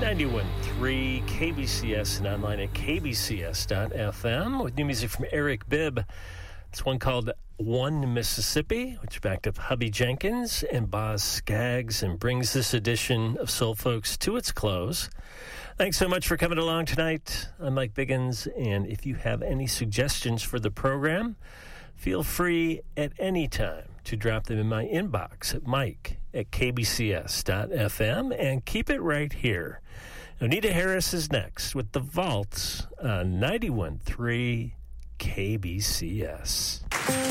91.3 KBCS and online at kbcs.fm with new music from Eric Bibb. It's one called One Mississippi, which backed up Hubby Jenkins and Boz Scaggs and brings this edition of Soul Folks to its close. Thanks so much for coming along tonight. I'm Mike Biggins, and if you have any suggestions for the program, feel free at any time to drop them in my inbox at mike@kbcs.fm, and keep it right here. Anita Harris is next with The Vaults on 91.3 KBCS.